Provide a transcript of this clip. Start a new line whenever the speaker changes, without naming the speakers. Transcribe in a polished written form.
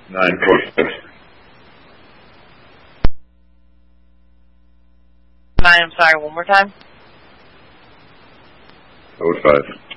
945.
9, I'm sorry, one more time.
45.